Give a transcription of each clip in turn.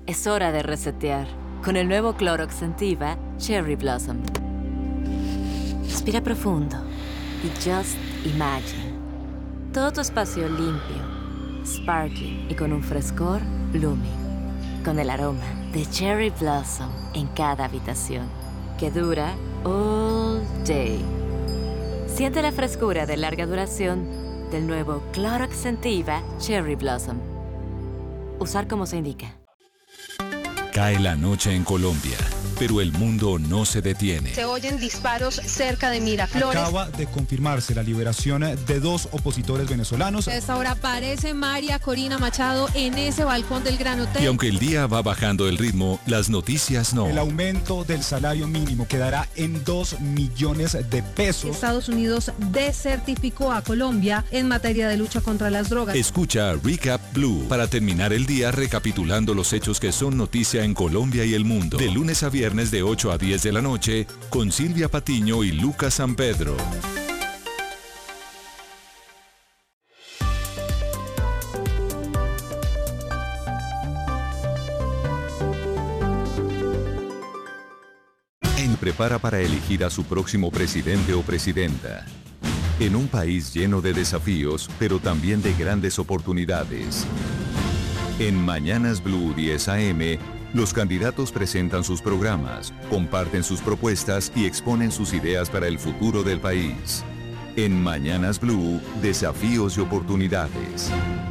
Es hora de resetear con el nuevo Clorox Scentiva Cherry Blossom. Respira profundo y just imagine. Todo tu espacio limpio, sparkly y con un frescor blooming. Con el aroma de Cherry Blossom en cada habitación, que dura all day. Siente la frescura de larga duración del nuevo Clorox Scentiva Cherry Blossom. Usar como se indica. Cae la noche en Colombia, pero el mundo no se detiene. Se oyen disparos cerca de Miraflores. Acaba de confirmarse la liberación de 2 opositores venezolanos. A esta hora aparece María Corina Machado en ese balcón del Gran Hotel. Y aunque el día va bajando el ritmo, las noticias no. El aumento del salario mínimo quedará en 2 millones de pesos. Estados Unidos desertificó a Colombia en materia de lucha contra las drogas. Escucha Recap Blue para terminar el día recapitulando los hechos que son noticia en Colombia y el mundo. De lunes a viernes de 8 a 10 de la noche con Silvia Patiño y Lucas San Pedro. Prepara para elegir a su próximo presidente o presidenta. En un país lleno de desafíos, pero también de grandes oportunidades. En Mañanas Blue 10 AM, los candidatos presentan sus programas, comparten sus propuestas y exponen sus ideas para el futuro del país. En Mañanas Blue, desafíos y oportunidades.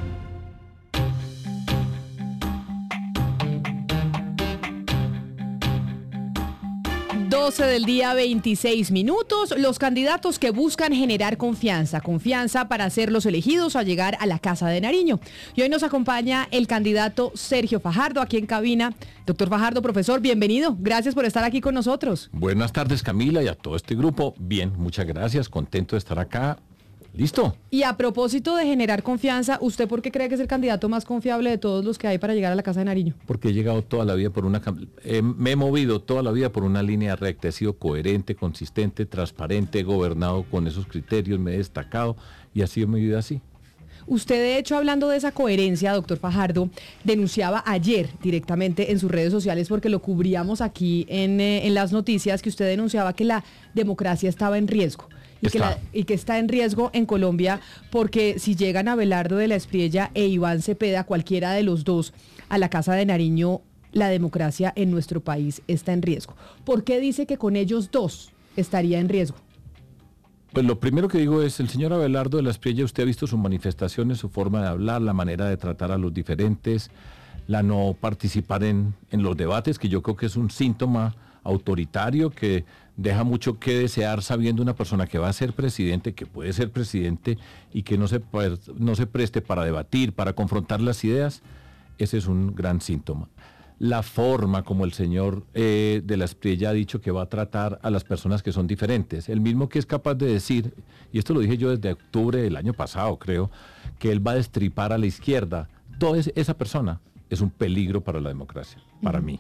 12 del día, 26 minutos. Los candidatos que buscan generar confianza para ser los elegidos a llegar a la Casa de Nariño. Y hoy nos acompaña el candidato Sergio Fajardo aquí en cabina. Doctor Fajardo, profesor, bienvenido. Gracias por estar aquí con nosotros. Buenas tardes, Camila, y a todo este grupo. Bien, muchas gracias, contento de estar acá. ¿Listo? Y a propósito de generar confianza, ¿usted por qué cree que es el candidato más confiable de todos los que hay para llegar a la Casa de Nariño? Porque he llegado toda la vida me he movido toda la vida por una línea recta, he sido coherente, consistente, transparente, he gobernado con esos criterios, me he destacado y ha sido mi vida así. Usted, de hecho, hablando de esa coherencia, doctor Fajardo, denunciaba ayer directamente en sus redes sociales, porque lo cubríamos aquí en las noticias, que usted denunciaba que la democracia estaba en riesgo. Y que está en riesgo en Colombia, porque si llegan Abelardo de la Espriella e Iván Cepeda, cualquiera de los dos, a la Casa de Nariño, la democracia en nuestro país está en riesgo. ¿Por qué dice que con ellos dos estaría en riesgo? Pues lo primero que digo es, el señor Abelardo de la Espriella, usted ha visto sus manifestaciones, su forma de hablar, la manera de tratar a los diferentes, la no participar en los debates, que yo creo que es un síntoma autoritario que deja mucho que desear, sabiendo una persona que va a ser presidente, que puede ser presidente y que no se preste para debatir, para confrontar las ideas. Ese es un gran síntoma. La forma como el señor de la Espriella ha dicho que va a tratar a las personas que son diferentes, el mismo que es capaz de decir, y esto lo dije yo desde octubre del año pasado, creo, que él va a destripar a la izquierda. Toda esa persona es un peligro para la democracia, para mí.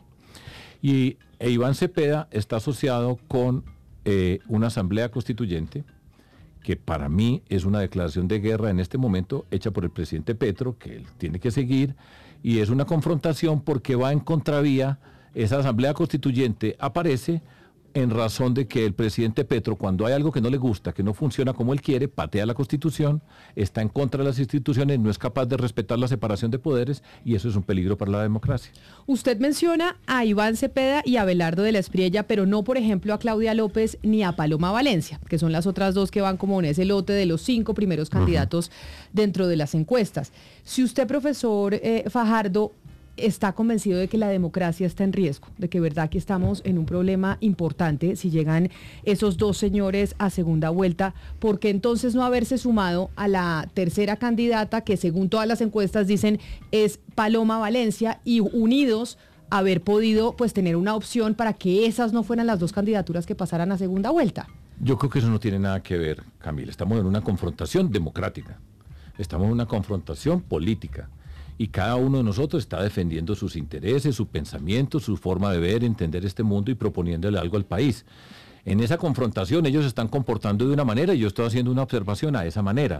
Y Iván Cepeda está asociado con una asamblea constituyente que para mí es una declaración de guerra en este momento hecha por el presidente Petro, que él tiene que seguir, y es una confrontación porque va en contravía. Esa asamblea constituyente aparece en razón de que el presidente Petro, cuando hay algo que no le gusta, que no funciona como él quiere, patea la Constitución, está en contra de las instituciones, no es capaz de respetar la separación de poderes, y eso es un peligro para la democracia. Usted menciona a Iván Cepeda y a Abelardo de la Espriella, pero no, por ejemplo, a Claudia López ni a Paloma Valencia, que son las otras dos que van como en ese lote de los 5 primeros candidatos dentro de las encuestas. Si usted, profesor Fajardo, está convencido de que la democracia está en riesgo, de que verdad que estamos en un problema importante si llegan esos dos señores a segunda vuelta, ¿por qué entonces no haberse sumado a la tercera candidata, que según todas las encuestas dicen es Paloma Valencia, y unidos haber podido pues tener una opción para que esas no fueran las dos candidaturas que pasaran a segunda vuelta? Yo creo que eso no tiene nada que ver, Camila. Estamos en una confrontación democrática, estamos en una confrontación política. Y cada uno de nosotros está defendiendo sus intereses, su pensamiento, su forma de ver, entender este mundo y proponiéndole algo al país. En esa confrontación ellos se están comportando de una manera y yo estoy haciendo una observación a esa manera.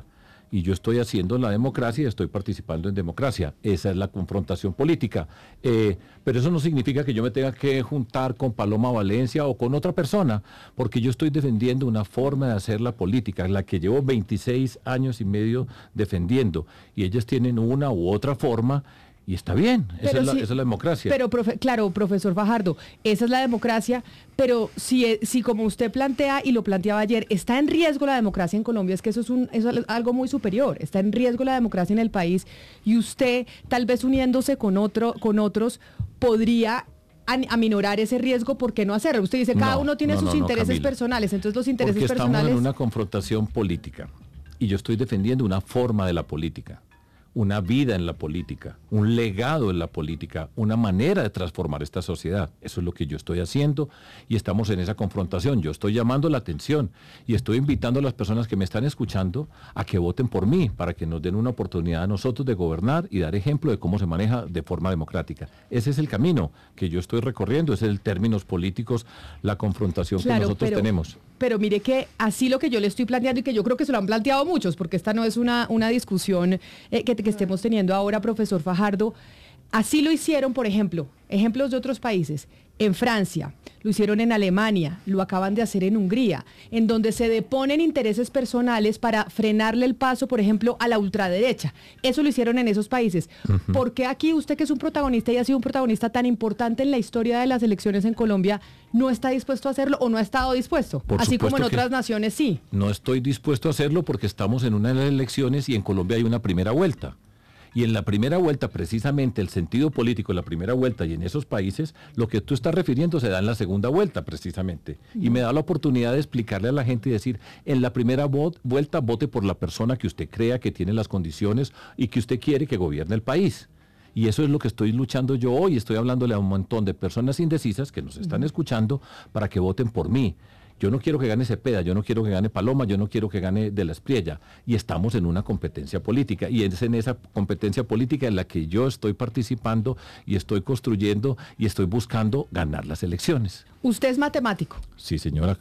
Y yo estoy haciendo la democracia y estoy participando en democracia. Esa es la confrontación política. Pero eso no significa que yo me tenga que juntar con Paloma Valencia o con otra persona, porque yo estoy defendiendo una forma de hacer la política, la que llevo 26 años y medio defendiendo. Y ellas tienen una u otra forma. Y está bien, esa es la democracia. Pero, claro, profesor Fajardo, esa es la democracia, pero si como usted plantea y lo planteaba ayer, está en riesgo la democracia en Colombia, es que eso es algo muy superior, está en riesgo la democracia en el país, y usted, tal vez uniéndose con otros, podría aminorar ese riesgo. ¿Por qué no hacerlo? Usted dice, cada uno tiene sus intereses Camila, personales, entonces los intereses porque personales... estamos en una confrontación política, y yo estoy defendiendo una forma de la política. Una vida en la política, un legado en la política, una manera de transformar esta sociedad. Eso es lo que yo estoy haciendo y estamos en esa confrontación. Yo estoy llamando la atención y estoy invitando a las personas que me están escuchando a que voten por mí, para que nos den una oportunidad a nosotros de gobernar y dar ejemplo de cómo se maneja de forma democrática. Ese es el camino que yo estoy recorriendo, ese es el términos políticos, la confrontación que nosotros tenemos. Pero mire que así lo que yo le estoy planteando, y que yo creo que se lo han planteado muchos, porque esta no es una discusión que estemos teniendo ahora, profesor Fajardo, así lo hicieron, por ejemplo, ejemplos de otros países, en Francia, lo hicieron en Alemania, lo acaban de hacer en Hungría, en donde se deponen intereses personales para frenarle el paso, por ejemplo, a la ultraderecha. Eso lo hicieron en esos países. Uh-huh. ¿Por qué aquí usted, que es un protagonista y ha sido un protagonista tan importante en la historia de las elecciones en Colombia, no está dispuesto a hacerlo o no ha estado dispuesto? Así como en otras naciones sí. No estoy dispuesto a hacerlo porque estamos en unas elecciones y en Colombia hay una primera vuelta. Y en la primera vuelta, precisamente, el sentido político de la primera vuelta y en esos países, lo que tú estás refiriendo se da en la segunda vuelta, precisamente. Y me da la oportunidad de explicarle a la gente y decir, en la primera vuelta vote por la persona que usted crea que tiene las condiciones y que usted quiere que gobierne el país. Y eso es lo que estoy luchando yo hoy. Estoy hablándole a un montón de personas indecisas que nos están escuchando para que voten por mí. Yo no quiero que gane Cepeda, yo no quiero que gane Paloma, yo no quiero que gane De la Espriella. Y estamos en una competencia política. Y es en esa competencia política en la que yo estoy participando y estoy construyendo y estoy buscando ganar las elecciones. Usted es matemático. Sí, señora.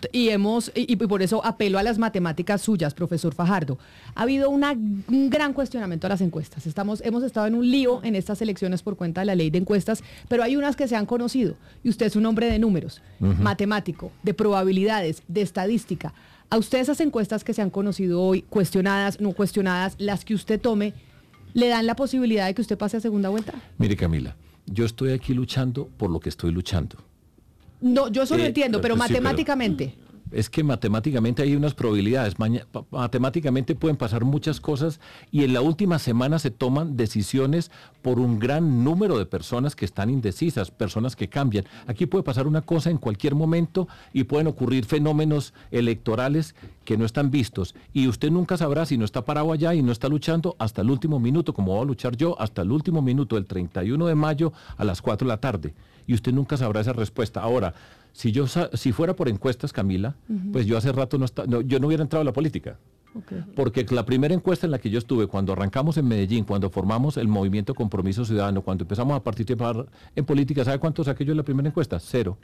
Y por eso apelo a las matemáticas suyas, profesor Fajardo. Ha habido un gran cuestionamiento a las encuestas. Hemos estado en un lío en estas elecciones por cuenta de la ley de encuestas, pero hay unas que se han conocido. Y usted es un hombre de números, matemático, de probabilidades, de estadística. A usted esas encuestas que se han conocido hoy, cuestionadas, no cuestionadas, las que usted tome, ¿le dan la posibilidad de que usted pase a segunda vuelta? Mire, Camila, yo estoy aquí luchando por lo que estoy luchando. No, yo eso lo entiendo, pero matemáticamente. Es que matemáticamente hay unas probabilidades. Matemáticamente pueden pasar muchas cosas y en la última semana se toman decisiones por un gran número de personas que están indecisas, personas que cambian. Aquí puede pasar una cosa en cualquier momento y pueden ocurrir fenómenos electorales que no están vistos. Y usted nunca sabrá si no está parado allá y no está luchando hasta el último minuto, como voy a luchar yo, hasta el último minuto, el 31 de mayo a las 4 de la tarde. Y usted nunca sabrá esa respuesta. Ahora, si fuera por encuestas, Camila, pues yo hace rato yo no hubiera entrado a la política. Okay. Porque la primera encuesta en la que yo estuve, cuando arrancamos en Medellín, cuando formamos el movimiento Compromiso Ciudadano, cuando empezamos a participar en política, ¿sabe cuánto saqué yo en la primera encuesta? 0.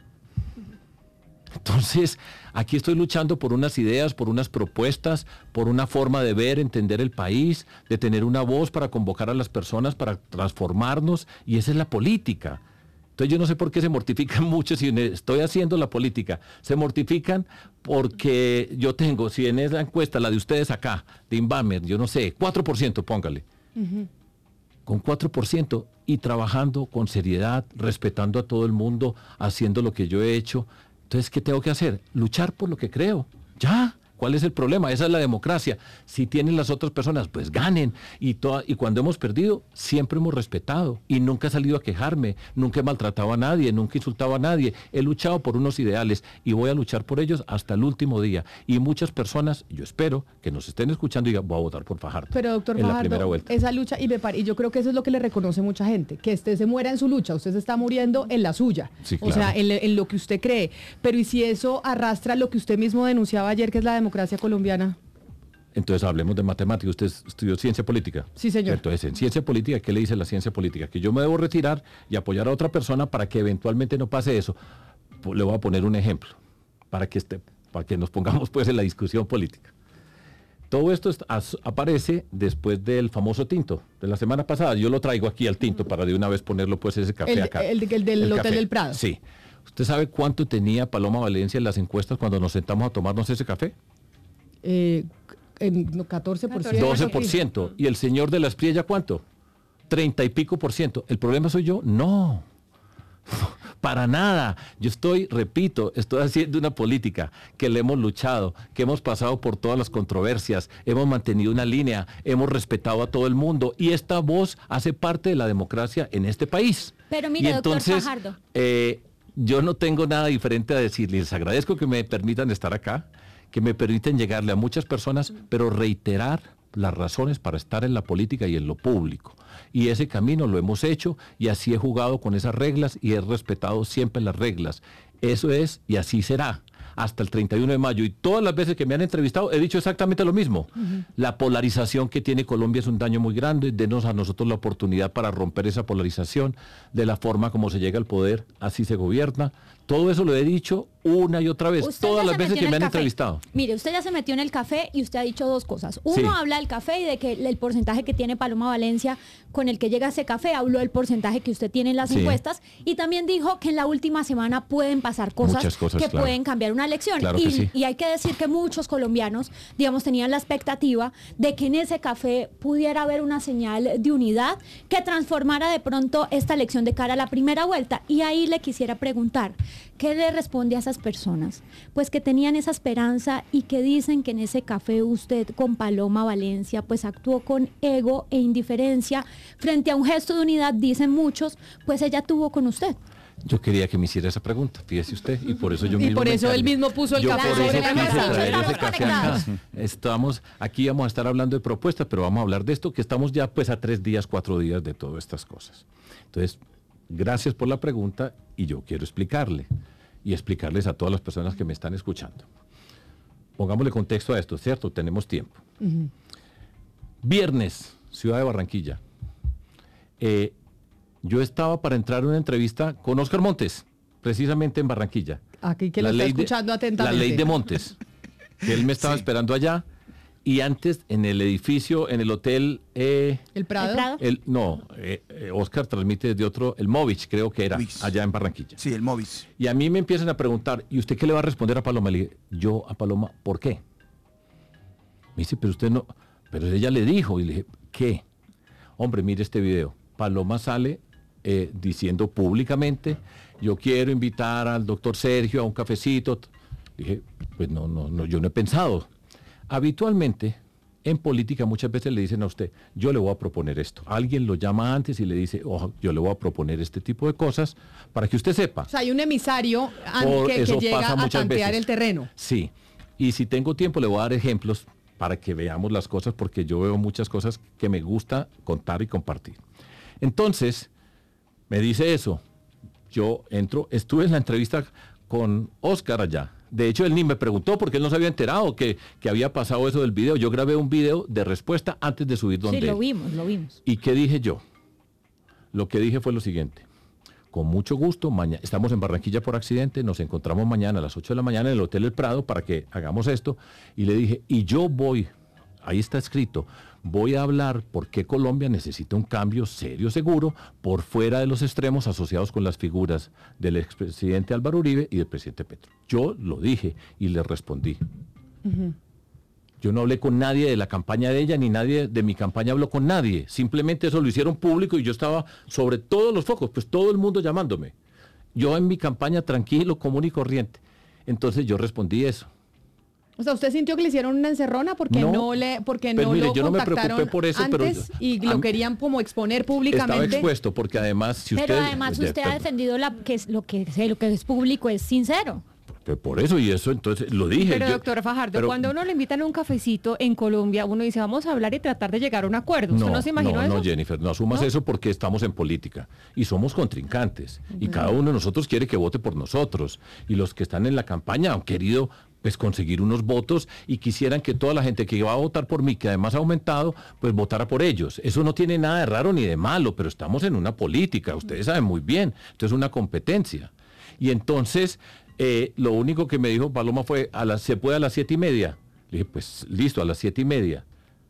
Entonces, aquí estoy luchando por unas ideas, por unas propuestas, por una forma de ver, entender el país, de tener una voz para convocar a las personas, para transformarnos, y esa es la política. Entonces yo no sé por qué se mortifican mucho si estoy haciendo la política. Se mortifican porque yo tengo, si en esa encuesta, la de ustedes acá, de Inbamer, yo no sé, 4%, póngale. Con 4% y trabajando con seriedad, respetando a todo el mundo, haciendo lo que yo he hecho. Entonces, ¿qué tengo que hacer? Luchar por lo que creo. Ya. ¿Cuál es el problema? Esa es la democracia. Si tienen las otras personas, pues ganen. Y cuando hemos perdido, siempre hemos respetado. Y nunca he salido a quejarme, nunca he maltratado a nadie, nunca he insultado a nadie. He luchado por unos ideales y voy a luchar por ellos hasta el último día. Y muchas personas, yo espero que nos estén escuchando y digan, voy a votar por Fajardo. Pero doctor en Fajardo, la primera vuelta. Esa lucha, y yo creo que eso es lo que le reconoce mucha gente, que usted se muera en su lucha, usted se está muriendo en la suya. Sí, claro. O sea, en lo que usted cree. Pero ¿y si eso arrastra lo que usted mismo denunciaba ayer, que es la democracia colombiana? Entonces hablemos de matemática. Usted estudió ciencia política. Sí, señor. Entonces, en ciencia política, ¿qué le dice la ciencia política? Que yo me debo retirar y apoyar a otra persona para que eventualmente no pase eso. Le voy a poner un ejemplo para que nos pongamos pues en la discusión política. Todo esto aparece después del famoso tinto de la semana pasada. Yo lo traigo aquí al tinto para de una vez ponerlo pues ese café acá. El del Hotel del Prado. Sí. ¿Usted sabe cuánto tenía Paloma Valencia en las encuestas cuando nos sentamos a tomarnos ese café? 14%. 12%. ¿Y el señor de la Espriella cuánto? 30 y pico %. ¿El problema soy yo? No. Para nada. Yo repito, estoy haciendo una política que le hemos luchado, que hemos pasado por todas las controversias, hemos mantenido una línea, hemos respetado a todo el mundo y esta voz hace parte de la democracia en este país. Pero mire, y entonces, doctor Fajardo. Yo no tengo nada diferente a decir. Les agradezco que me permitan estar acá, que me permiten llegarle a muchas personas, pero reiterar las razones para estar en la política y en lo público. Y ese camino lo hemos hecho y así he jugado con esas reglas y he respetado siempre las reglas. Eso es y así será hasta el 31 de mayo. Y todas las veces que me han entrevistado he dicho exactamente lo mismo. La polarización que tiene Colombia es un daño muy grande. Denos a nosotros la oportunidad para romper esa polarización. De la forma como se llega al poder, así se gobierna. Todo eso lo he dicho una y otra vez, todas las veces que me han entrevistado. Mire, usted ya se metió en el café y usted ha dicho dos cosas. Uno, Sí. habla del café y de que el porcentaje que tiene Paloma Valencia con el que llega ese café, habló del porcentaje que usted tiene en las Sí. encuestas y también dijo que en la última semana pueden pasar cosas, Muchas cosas, que claro. pueden cambiar una elección. Claro que sí. Y hay que decir que muchos colombianos, digamos, tenían la expectativa de que en ese café pudiera haber una señal de unidad que transformara de pronto esta elección de cara a la primera vuelta. Y ahí le quisiera preguntar, ¿qué le responde a esas personas? Pues que tenían esa esperanza y que dicen que en ese café usted con Paloma Valencia pues actuó con ego e indiferencia frente a un gesto de unidad, dicen muchos, pues ella tuvo con usted. Yo quería que me hiciera esa pregunta, fíjese usted, y por eso yo Y mismo por me eso él encargué. mismo puso el Yo café por sobre eso la quise mesa. traer Estamos ese café conectados. acá. Aquí vamos a estar hablando de propuestas, pero vamos a hablar de esto, que estamos ya pues a 3 días, 4 días de todas estas cosas. Entonces, gracias por la pregunta y yo quiero explicarle y explicarles a todas las personas que me están escuchando. Pongámosle contexto a esto, ¿cierto? Tenemos tiempo. Viernes, ciudad de Barranquilla. Yo estaba para entrar a una entrevista con Óscar Montes, precisamente en Barranquilla. Aquí que lo está escuchando atentamente. La ley de Montes. Que él me estaba esperando allá. Y antes, en el edificio, en el hotel... ¿El Prado? ¿El Prado? Óscar transmite desde otro, el Movich, creo que era, Luis. allá en Barranquilla. Sí, el Movis. Y a mí me empiezan a preguntar, ¿y usted qué le va a responder a Paloma? Le dije, yo a Paloma, ¿por qué? Me dice, pero usted no... Pero ella le dijo, y le dije, ¿qué? Hombre, mire este video. Paloma sale diciendo públicamente, yo quiero invitar al doctor Sergio a un cafecito. Dije, pues no, yo no he pensado. Habitualmente, en política muchas veces le dicen a usted, yo le voy a proponer esto. Alguien lo llama antes y le dice, ojo, yo le voy a proponer este tipo de cosas para que usted sepa. O sea, hay un emisario que Eso llega pasa a muchas tantear veces. el terreno. Sí, y si tengo tiempo le voy a dar ejemplos para que veamos las cosas, porque yo veo muchas cosas que me gusta contar y compartir. Entonces, me dice eso. Yo entro, estuve en la entrevista con Óscar allá. De hecho, él ni me preguntó porque él no se había enterado que había pasado eso del video. Yo grabé un video de respuesta antes de subir donde Sí, lo él. vimos. ¿Y qué dije yo? Lo que dije fue lo siguiente. Con mucho gusto, estamos en Barranquilla por accidente, nos encontramos mañana a las 8 de la mañana en el Hotel El Prado para que hagamos esto. Y le dije, y yo voy, ahí está escrito, voy a hablar por qué Colombia necesita un cambio serio, seguro, por fuera de los extremos asociados con las figuras del expresidente Álvaro Uribe y del presidente Petro. Yo lo dije y le respondí. Yo no hablé con nadie de la campaña de ella, ni nadie de mi campaña habló con nadie. Simplemente eso lo hicieron público y yo estaba sobre todos los focos, pues todo el mundo llamándome. Yo en mi campaña tranquilo, común y corriente. Entonces yo respondí eso. O sea, ¿usted sintió que le hicieron una encerrona porque No. no Pues mire, lo yo no me contactaron preocupé por eso, pero antes y lo querían como exponer públicamente? Estaba expuesto porque además si Pero usted... además usted ha defendido lo que es público, es sincero. Por eso y eso, entonces lo dije. Pero doctora Fajardo, cuando uno le invitan a un cafecito en Colombia, uno dice, vamos a hablar y tratar de llegar a un acuerdo. ¿Usted no se imaginó eso? No, Jennifer, no asumas eso porque estamos en política y somos contrincantes y cada uno de nosotros quiere que vote por nosotros y los que están en la campaña han querido pues conseguir unos votos y quisieran que toda la gente que iba a votar por mí, que además ha aumentado, pues votara por ellos. Eso no tiene nada de raro ni de malo, pero estamos en una política, ustedes saben muy bien, esto es una competencia. Y entonces, lo único que me dijo Paloma fue, ¿se puede a las 7:30? Le dije, pues listo, a las 7:30.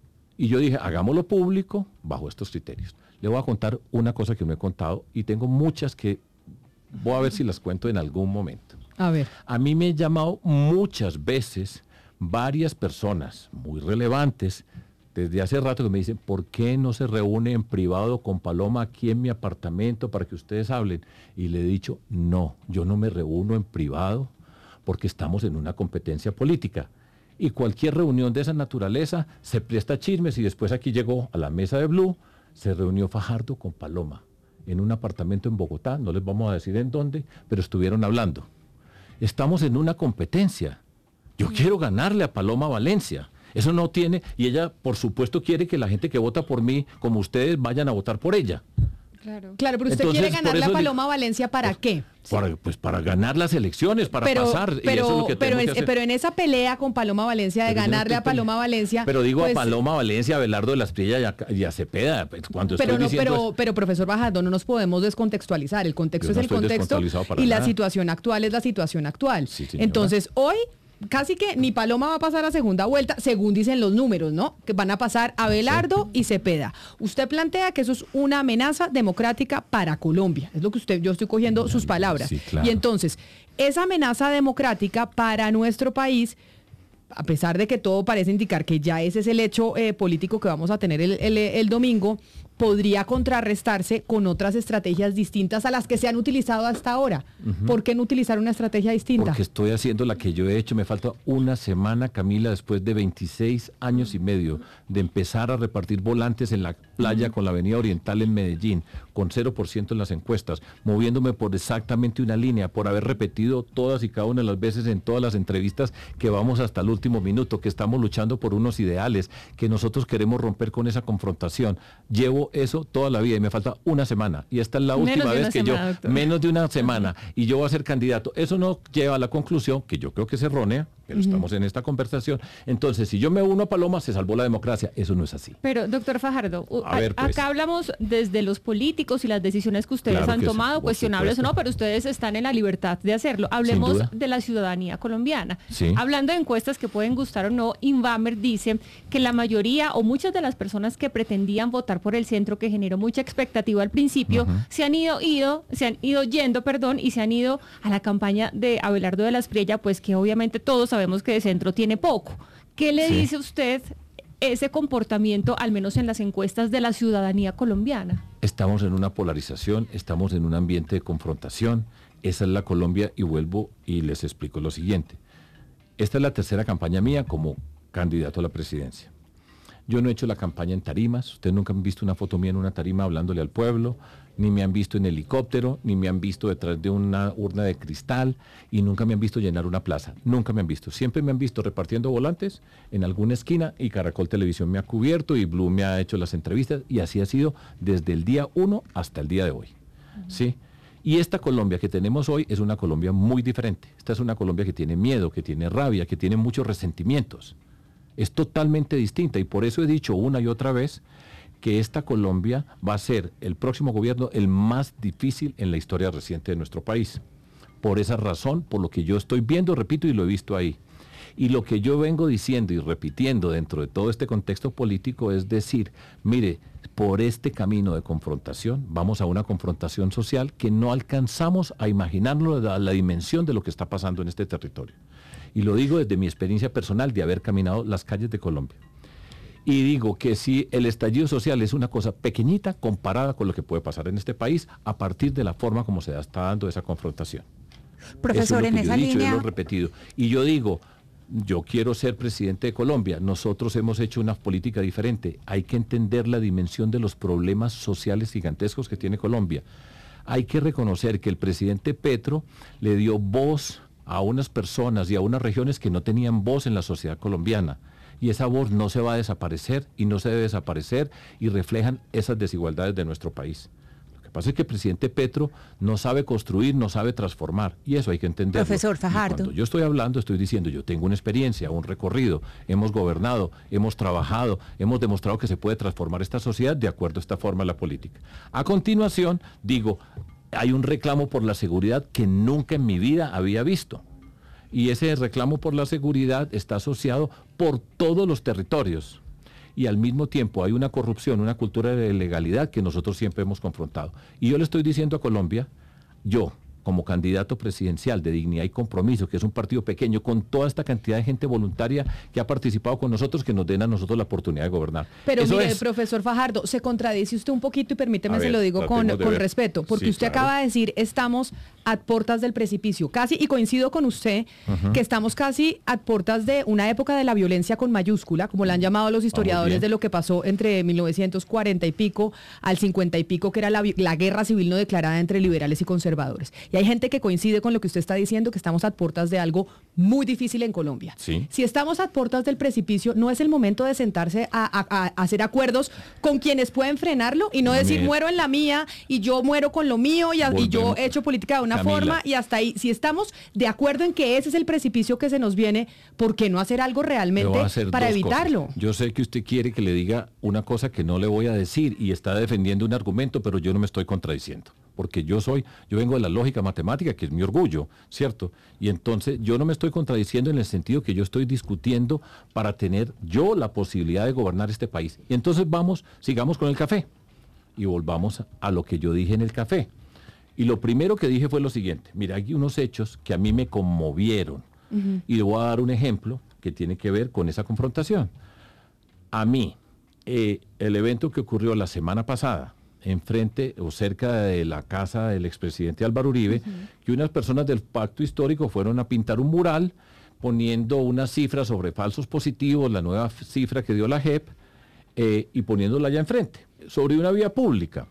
Y yo dije, hagámoslo público bajo estos criterios. Le voy a contar una cosa que no he contado y tengo muchas que voy a ver si las cuento en algún momento. A ver. A mí me han llamado muchas veces varias personas muy relevantes desde hace rato que me dicen, ¿por qué no se reúne en privado con Paloma aquí en mi apartamento para que ustedes hablen? Y le he dicho, no, yo no me reúno en privado porque estamos en una competencia política. Y cualquier reunión de esa naturaleza se presta a chismes y después aquí llegó a la mesa de Blue, se reunió Fajardo con Paloma en un apartamento en Bogotá, no les vamos a decir en dónde, pero estuvieron hablando. Estamos en una competencia. Yo quiero ganarle a Paloma Valencia. Eso no tiene, y ella por supuesto quiere que la gente que vota por mí, como ustedes, vayan a votar por ella. Claro, pero usted Entonces, quiere ganarle a Paloma Valencia ¿para qué? Para ganar las elecciones, para pasar. Y eso es lo que tenemos que hacer. Pero en esa pelea con Paloma Valencia, de ganarle a Paloma Valencia... Pero digo pues, a Paloma Valencia, a Abelardo de la Espriella y a Cepeda. Cuando pero profesor Fajardo, no nos podemos descontextualizar. El contexto es el contexto y la situación actual es la situación actual. Sí, entonces, hoy... Casi que ni Paloma va a pasar a segunda vuelta, según dicen los números, ¿no? Que van a pasar Abelardo y Cepeda. Usted plantea que eso es una amenaza democrática para Colombia. Es lo que yo estoy cogiendo sus palabras. Sí, claro. Y entonces, esa amenaza democrática para nuestro país, a pesar de que todo parece indicar que ya ese es el hecho político que vamos a tener el domingo, podría contrarrestarse con otras estrategias distintas a las que se han utilizado hasta ahora. Uh-huh. ¿Por qué no utilizar una estrategia distinta? Porque estoy haciendo la que yo he hecho. Me falta una semana, Camila, después de 26 años y medio de empezar a repartir volantes en la playa con la Avenida Oriental en Medellín, con 0% en las encuestas, moviéndome por exactamente una línea, por haber repetido todas y cada una de las veces en todas las entrevistas que vamos hasta el último minuto, que estamos luchando por unos ideales, que nosotros queremos romper con esa confrontación. Llevo eso toda la vida y me falta una semana. Y esta es la última vez que doctor. Menos de una semana, y yo voy a ser candidato. Eso no lleva a la conclusión, que yo creo que es errónea, pero estamos en esta conversación. Entonces, si yo me uno a Paloma, se salvó la democracia. Eso no es así. Pero, doctor Fajardo, acá hablamos desde los políticos y las decisiones que ustedes han tomado, cuestionables o no, pero ustedes están en la libertad de hacerlo. Hablemos de la ciudadanía colombiana. Sí. Hablando de encuestas que pueden gustar o no, Invamer dice que la mayoría o muchas de las personas que pretendían votar por el centro, que generó mucha expectativa al principio, se han ido yendo, y se han ido a la campaña de Abelardo de la Espriella, pues que obviamente todos sabemos que de centro tiene poco. ¿Qué le dice usted ese comportamiento, al menos en las encuestas de la ciudadanía colombiana? Estamos en una polarización, estamos en un ambiente de confrontación. Esa es la Colombia, y vuelvo y les explico lo siguiente. Esta es la tercera campaña mía como candidato a la presidencia. Yo no he hecho la campaña en tarimas. Ustedes nunca han visto una foto mía en una tarima hablándole al pueblo, ni me han visto en helicóptero, ni me han visto detrás de una urna de cristal, y nunca me han visto llenar una plaza. Nunca me han visto. Siempre me han visto repartiendo volantes en alguna esquina, y Caracol Televisión me ha cubierto y Blue me ha hecho las entrevistas, y así ha sido desde el día 1 hasta el día de hoy. ¿Sí? Y esta Colombia que tenemos hoy es una Colombia muy diferente. Esta es una Colombia que tiene miedo, que tiene rabia, que tiene muchos resentimientos. Es totalmente distinta, y por eso he dicho una y otra vez que esta Colombia va a ser el próximo gobierno el más difícil en la historia reciente de nuestro país. Por esa razón, por lo que yo estoy viendo, repito, y lo he visto ahí. Y lo que yo vengo diciendo y repitiendo dentro de todo este contexto político es decir, mire, por este camino de confrontación, vamos a una confrontación social que no alcanzamos a imaginarlo a la dimensión de lo que está pasando en este territorio. Y lo digo desde mi experiencia personal de haber caminado las calles de Colombia. Y digo que si el estallido social es una cosa pequeñita comparada con lo que puede pasar en este país a partir de la forma como se está dando esa confrontación. Profesor, en esa línea... Yo lo he repetido. Y yo digo, yo quiero ser presidente de Colombia. Nosotros hemos hecho una política diferente. Hay que entender la dimensión de los problemas sociales gigantescos que tiene Colombia. Hay que reconocer que el presidente Petro le dio voz a unas personas y a unas regiones que no tenían voz en la sociedad colombiana. Y esa voz no se va a desaparecer y no se debe desaparecer, y reflejan esas desigualdades de nuestro país. Lo que pasa es que el presidente Petro no sabe construir, no sabe transformar, y eso hay que entenderlo. Profesor Fajardo. Y cuando yo estoy hablando, estoy diciendo, yo tengo una experiencia, un recorrido, hemos gobernado, hemos trabajado, hemos demostrado que se puede transformar esta sociedad de acuerdo a esta forma de la política. A continuación, digo, hay un reclamo por la seguridad que nunca en mi vida había visto. Y ese reclamo por la seguridad está asociado por todos los territorios. Y al mismo tiempo hay una corrupción, una cultura de ilegalidad que nosotros siempre hemos confrontado. Y yo le estoy diciendo a Colombia, yo, como candidato presidencial de Dignidad y Compromiso, que es un partido pequeño, con toda esta cantidad de gente voluntaria que ha participado con nosotros, que nos den a nosotros la oportunidad de gobernar. Pero mire, profesor Fajardo, se contradice usted un poquito y permíteme, se lo digo con respeto, porque sí, usted acaba de decir, estamos a puertas del precipicio, casi, y coincido con usted, que estamos casi a puertas de una época de la violencia con mayúscula, como la han llamado los historiadores, de lo que pasó entre 1940 y pico al 50 y pico, que era la guerra civil no declarada entre liberales y conservadores. Y hay gente que coincide con lo que usted está diciendo, que estamos a puertas de algo muy difícil en Colombia. Sí. Si estamos a puertas del precipicio, ¿no es el momento de sentarse a hacer acuerdos con quienes pueden frenarlo y no decir muero en la mía y yo muero con lo mío y yo he hecho política de una forma y hasta ahí? Si estamos de acuerdo en que ese es el precipicio que se nos viene, ¿por qué no hacer algo realmente para evitarlo? Yo sé que usted quiere que le diga una cosa que no le voy a decir y está defendiendo un argumento, pero yo no me estoy contradiciendo. Porque yo vengo de la lógica matemática, que es mi orgullo, ¿cierto? Y entonces yo no me estoy contradiciendo en el sentido que yo estoy discutiendo para tener yo la posibilidad de gobernar este país. Y entonces sigamos con el café y volvamos a lo que yo dije en el café. Y lo primero que dije fue lo siguiente: mira, hay unos hechos que a mí me conmovieron. Y le voy a dar un ejemplo que tiene que ver con esa confrontación. A mí, el evento que ocurrió la semana pasada, enfrente o cerca de la casa del expresidente Álvaro Uribe, que unas personas del Pacto Histórico fueron a pintar un mural poniendo una cifra sobre falsos positivos, la nueva cifra que dio la JEP, y poniéndola allá enfrente, sobre una vía pública.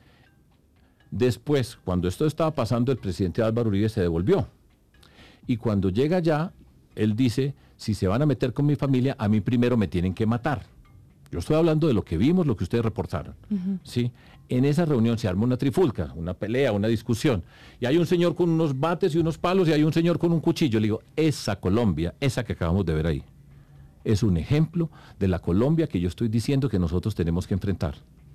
Después, cuando esto estaba pasando, el presidente Álvaro Uribe se devolvió. Y cuando llega allá, él dice, si se van a meter con mi familia, a mí primero me tienen que matar. Yo estoy hablando de lo que vimos, lo que ustedes reportaron. ¿Sí? En esa reunión se arma una trifulca, una pelea, una discusión. Y hay un señor con unos bates y unos palos y hay un señor con un cuchillo. Le digo, esa Colombia, esa que acabamos de ver ahí, es un ejemplo de la Colombia que yo estoy diciendo que nosotros tenemos que enfrentar.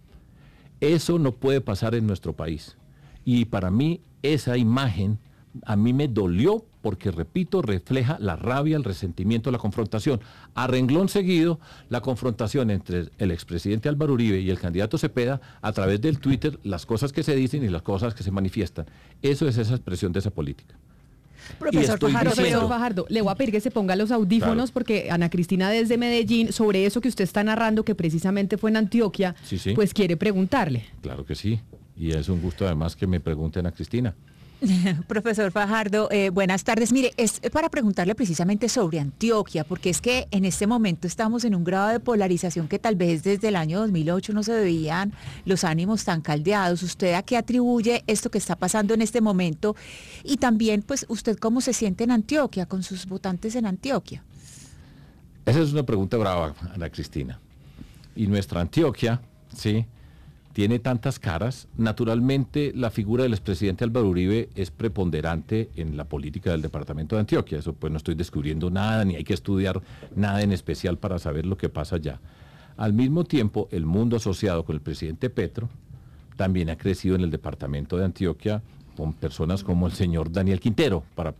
Eso no puede pasar en nuestro país. Y para mí, esa imagen a mí me dolió porque, repito, refleja la rabia, el resentimiento, la confrontación. A renglón seguido, la confrontación entre el expresidente Álvaro Uribe y el candidato Cepeda a través del Twitter, las cosas que se dicen y las cosas que se manifiestan. Eso es esa expresión de esa política. Profesor Fajardo, le voy a pedir que se ponga los audífonos, porque Ana Cristina desde Medellín, sobre eso que usted está narrando, que precisamente fue en Antioquia, pues quiere preguntarle. Claro que sí, y es un gusto además que me pregunte Ana Cristina. Profesor Fajardo, buenas tardes. Mire, es para preguntarle precisamente sobre Antioquia, porque es que en este momento estamos en un grado de polarización que tal vez desde el año 2008 no se veían los ánimos tan caldeados. ¿Usted a qué atribuye esto que está pasando en este momento? Y también, pues, ¿usted cómo se siente en Antioquia, con sus votantes en Antioquia? Esa es una pregunta brava, Ana Cristina. Y nuestra Antioquia, sí, tiene tantas caras. Naturalmente, la figura del expresidente Álvaro Uribe es preponderante en la política del departamento de Antioquia. Eso pues no estoy descubriendo nada, ni hay que estudiar nada en especial para saber lo que pasa allá. Al mismo tiempo, el mundo asociado con el presidente Petro también ha crecido en el departamento de Antioquia con personas como el señor Daniel Quintero,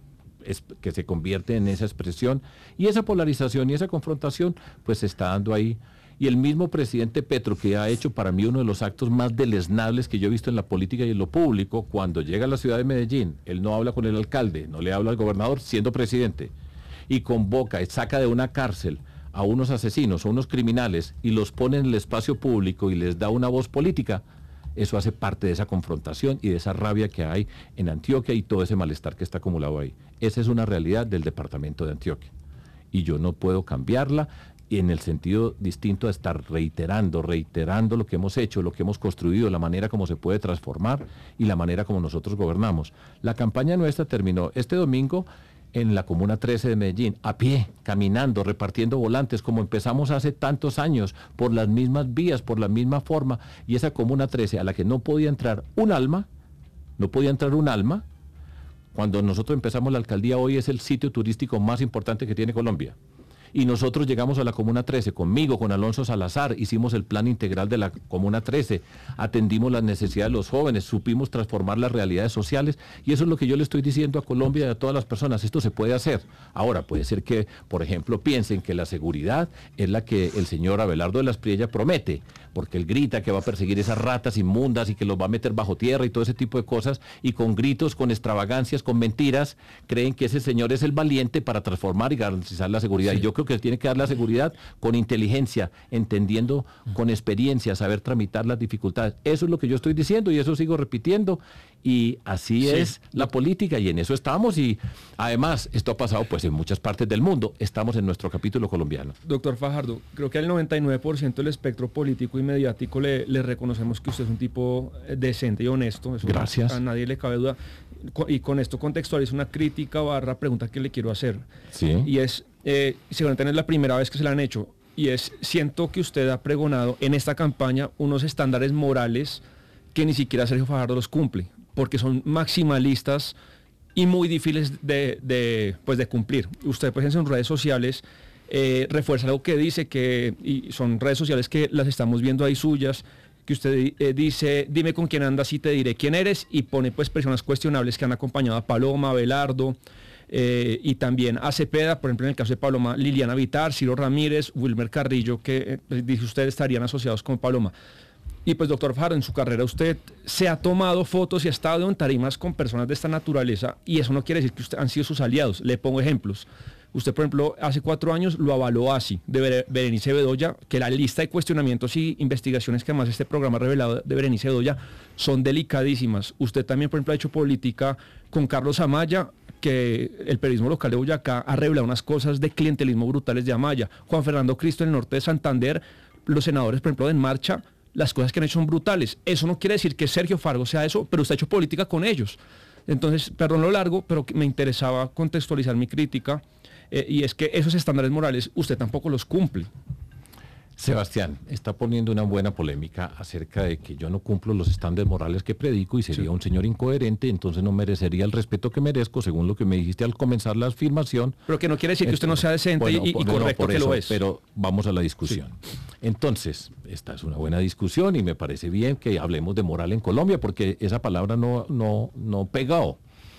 que se convierte en esa expresión. Y esa polarización y esa confrontación pues se está dando ahí. Y el mismo presidente Petro, que ha hecho para mí uno de los actos más deleznables que yo he visto en la política y en lo público, cuando llega a la ciudad de Medellín, él no habla con el alcalde, no le habla al gobernador siendo presidente, y convoca y saca de una cárcel a unos asesinos, a unos criminales, y los pone en el espacio público y les da una voz política. Eso hace parte de esa confrontación y de esa rabia que hay en Antioquia y todo ese malestar que está acumulado ahí. Esa es una realidad del departamento de Antioquia. Y yo no puedo cambiarla, y en el sentido distinto a estar reiterando lo que hemos hecho, lo que hemos construido, la manera como se puede transformar y la manera como nosotros gobernamos. La campaña nuestra terminó este domingo en la Comuna 13 de Medellín, a pie, caminando, repartiendo volantes, como empezamos hace tantos años, por las mismas vías, por la misma forma, y esa Comuna 13 a la que no podía entrar un alma, cuando nosotros empezamos la alcaldía hoy es el sitio turístico más importante que tiene Colombia. Y nosotros llegamos a la Comuna 13, conmigo, con Alonso Salazar, hicimos el plan integral de la Comuna 13, atendimos las necesidades de los jóvenes, supimos transformar las realidades sociales, y eso es lo que yo le estoy diciendo a Colombia y a todas las personas, esto se puede hacer. Ahora, puede ser que, por ejemplo, piensen que la seguridad es la que el señor Abelardo de la Espriella promete, porque él grita que va a perseguir esas ratas inmundas y que los va a meter bajo tierra y todo ese tipo de cosas, y con gritos, con extravagancias, con mentiras, creen que ese señor es el valiente para transformar y garantizar la seguridad. Sí. Y yo creo que él tiene que dar la seguridad con inteligencia, entendiendo, con experiencia, saber tramitar las dificultades. Eso es lo que yo estoy diciendo y eso sigo repitiendo. Y así es la política y en eso estamos. Y además, esto ha pasado pues en muchas partes del mundo. Estamos en nuestro capítulo colombiano. Doctor Fajardo, creo que al 99% del espectro político y mediático le reconocemos que usted es un tipo decente y honesto. Eso gracias. A nadie le cabe duda. Y con esto contextualizo una crítica / pregunta que le quiero hacer. Sí. Y es, seguramente no es la primera vez que se la han hecho, y es, siento que usted ha pregonado en esta campaña unos estándares morales que ni siquiera Sergio Fajardo los cumple, porque son maximalistas y muy difíciles de cumplir. Usted, pues, en sus redes sociales refuerza algo que dice y son redes sociales que las estamos viendo ahí suyas, que usted dice, dime con quién andas y te diré quién eres, y pone pues personas cuestionables que han acompañado a Paloma, Abelardo, y también a Cepeda, por ejemplo en el caso de Paloma, Liliana Vitar, Ciro Ramírez, Wilmer Carrillo, que dice usted estarían asociados con Paloma. Y pues, doctor Fajardo, en su carrera usted se ha tomado fotos y ha estado en tarimas con personas de esta naturaleza, y eso no quiere decir que usted han sido sus aliados. Le pongo ejemplos. Usted, por ejemplo, hace 4 años lo avaló así, de Berenice Bedoya, que la lista de cuestionamientos y investigaciones que además este programa ha revelado de Berenice Bedoya son delicadísimas. Usted también, por ejemplo, ha hecho política con Carlos Amaya, que el periodismo local de Boyacá ha revelado unas cosas de clientelismo brutales de Amaya. Juan Fernando Cristo en el norte de Santander, los senadores, por ejemplo, de En Marcha, las cosas que han hecho son brutales. Eso no quiere decir que Sergio Fargo sea eso, pero usted ha hecho política con ellos. Entonces, perdón lo largo, pero me interesaba contextualizar mi crítica. Y es que esos estándares morales usted tampoco los cumple. Sebastián, está poniendo una buena polémica acerca de que yo no cumplo los estándares morales que predico y sería un señor incoherente, entonces no merecería el respeto que merezco, según lo que me dijiste al comenzar la afirmación. Pero que no quiere decir que usted no sea decente, bueno, y correcto que lo es. Pero vamos a la discusión. Sí. Entonces, esta es una buena discusión y me parece bien que hablemos de moral en Colombia, porque esa palabra no pegó.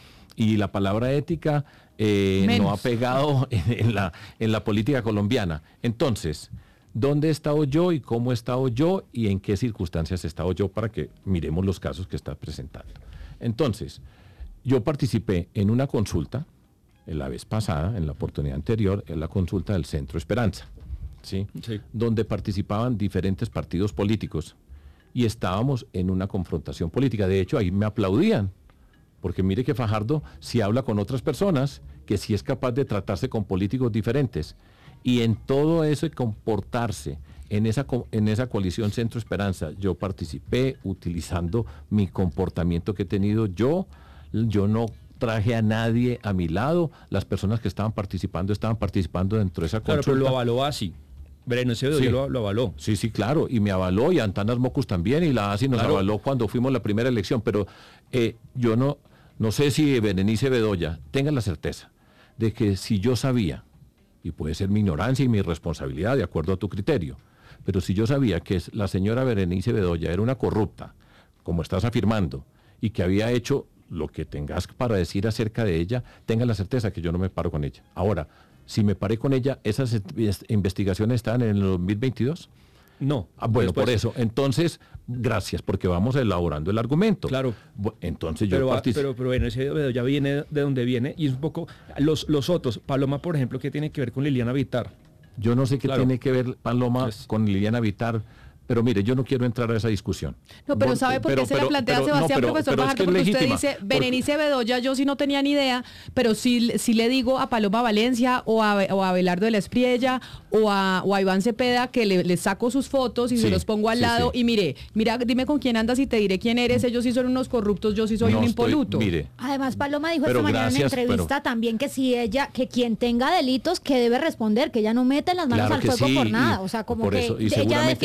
Y la palabra ética no ha pegado en la política colombiana. Entonces, ¿dónde he estado yo y cómo he estado yo y en qué circunstancias he estado yo, para que miremos los casos que está presentando? Entonces, yo participé en una consulta, en la vez pasada, en la oportunidad anterior, en la consulta del Centro Esperanza, ¿sí? Sí. Donde participaban diferentes partidos políticos y estábamos en una confrontación política. De hecho, ahí me aplaudían. Porque mire que Fajardo sí habla con otras personas, que sí es capaz de tratarse con políticos diferentes. Y en todo eso de comportarse, en esa coalición Centro Esperanza, yo participé utilizando mi comportamiento que he tenido. Yo no traje a nadie a mi lado. Las personas que estaban participando dentro de esa consulta. Claro, pero lo avaló así. Berenice Bedoya lo avaló. Sí, claro, y me avaló, y Antanas Mocus también, y la ASI nos avaló cuando fuimos la primera elección, pero yo no sé si Berenice Bedoya tenga la certeza de que si yo sabía, y puede ser mi ignorancia y mi responsabilidad de acuerdo a tu criterio, pero si yo sabía que la señora Berenice Bedoya era una corrupta, como estás afirmando, y que había hecho lo que tengas para decir acerca de ella, tenga la certeza que yo no me paro con ella. Ahora, si me paré con ella, ¿esas investigaciones están en el 2022? No. Bueno, por eso. Entonces, gracias, porque vamos elaborando el argumento. Claro. Entonces pero bueno, ese ya viene de donde viene, y es un poco los otros. Paloma, por ejemplo, ¿qué tiene que ver con Liliana Vitar? Yo no sé qué tiene que ver Paloma con Liliana Vitar. Pero mire, yo no quiero entrar a esa discusión. No, pero ¿sabe por qué se la plantea Sebastián, profesor Fajardo? Porque usted dice, Berenice Bedoya, yo sí no tenía ni idea, pero sí le digo a Paloma Valencia o a Abelardo de la Espriella o a Iván Cepeda que le saco sus fotos y se los pongo al lado y mira, dime con quién andas y te diré quién eres. Ellos sí son unos corruptos, yo sí soy un impoluto. Además, Paloma dijo esta mañana en una entrevista también que que quien tenga delitos que debe responder, que ella no mete las manos al fuego por nada. O sea, como que ella defiende lo de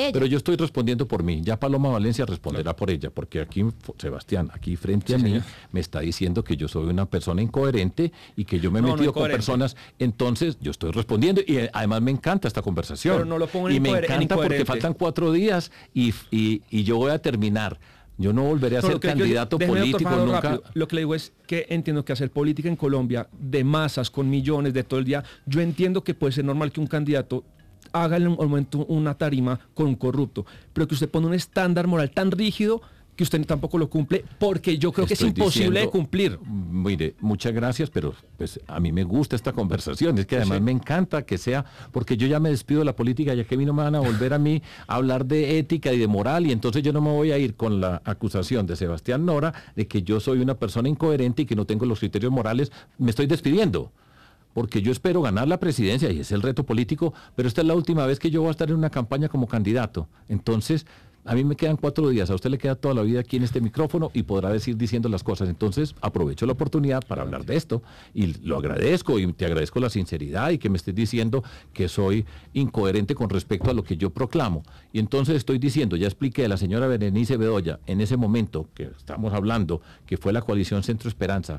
ella. Pero yo estoy respondiendo por mí. Ya Paloma Valencia responderá por ella, porque aquí, Sebastián, aquí frente a mí, señor, me está diciendo que yo soy una persona incoherente y que yo me he metido con personas. Entonces, yo estoy respondiendo y además me encanta esta conversación. Pero no lo pongo en y me encanta porque faltan 4 días y yo voy a terminar. Yo no volveré a ser candidato político nunca. Rápido. Lo que le digo es que entiendo que hacer política en Colombia de masas, con millones de todo el día, yo entiendo que puede ser normal que un candidato haga en un momento una tarima con un corrupto, pero que usted pone un estándar moral tan rígido que usted tampoco lo cumple, porque yo creo que es imposible de cumplir. Mire, muchas gracias, pero pues a mí me gusta esta conversación, es que además me encanta que sea, porque yo ya me despido de la política, ya que a mí no me van a volver a mí a hablar de ética y de moral, y entonces yo no me voy a ir con la acusación de Sebastián Nora de que yo soy una persona incoherente y que no tengo los criterios morales. Me estoy despidiendo, porque yo espero ganar la presidencia y es el reto político, pero esta es la última vez que yo voy a estar en una campaña como candidato. Entonces, a mí me quedan 4 días, a usted le queda toda la vida aquí en este micrófono y podrá decir diciendo las cosas. Entonces, aprovecho la oportunidad para hablar de esto y lo agradezco y te agradezco la sinceridad y que me estés diciendo que soy incoherente con respecto a lo que yo proclamo. Y entonces estoy diciendo, ya expliqué a la señora Berenice Bedoya en ese momento que estamos hablando, que fue la coalición Centro Esperanza,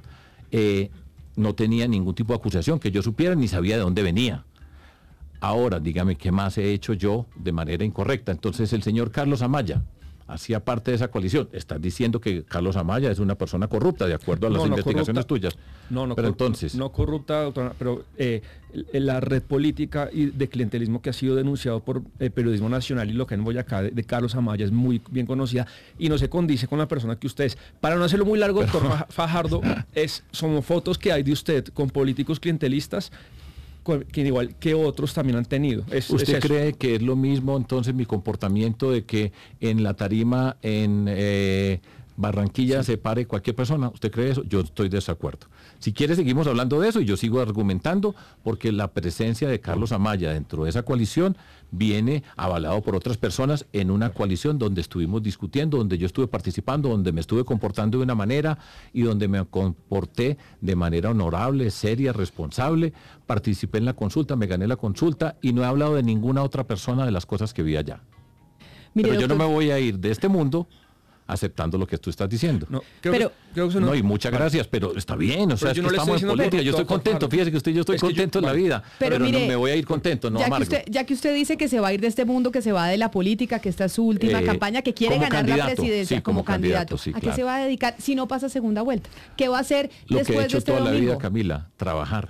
no tenía ningún tipo de acusación que yo supiera ni sabía de dónde venía. Ahora, dígame, ¿qué más he hecho yo de manera incorrecta? Entonces, el señor Carlos Amaya hacía parte de esa coalición. Estás diciendo que Carlos Amaya es una persona corrupta, de acuerdo a las investigaciones tuyas. Pero entonces... No corrupta, doctora, pero la red política y de clientelismo que ha sido denunciado por Periodismo Nacional y lo que en Boyacá de Carlos Amaya es muy bien conocida y no se condice con la persona que usted es. Para no hacerlo muy largo, doctor Fajardo, son fotos que hay de usted con políticos clientelistas que igual que otros también han tenido. ¿Usted cree que es lo mismo entonces mi comportamiento de que en la tarima en Barranquilla se pare cualquier persona? ¿Usted cree eso? Yo estoy de desacuerdo. Si quiere seguimos hablando de eso y yo sigo argumentando porque la presencia de Carlos Amaya dentro de esa coalición viene avalado por otras personas en una coalición donde estuvimos discutiendo, donde yo estuve participando, donde me estuve comportando de una manera y donde me comporté de manera honorable, seria, responsable. Participé en la consulta, me gané la consulta y no he hablado de ninguna otra persona de las cosas que vi allá. Mire, pero yo no me voy a ir de este mundo aceptando lo que tú estás diciendo. No, creo que no, y muchas gracias, pero está bien, o sea, es que estamos en política, yo estoy contento, fíjese que yo estoy contento en la vida, pero mire, no me voy a ir contento, no amargo. Ya que usted dice que se va a ir de este mundo, que se va de la política, que esta es su última campaña, que quiere ganar la presidencia como candidato, sí, ¿a qué se va a dedicar si no pasa segunda vuelta? ¿Qué va a hacer lo después que he hecho de este toda domingo? La vida, Camila, trabajar.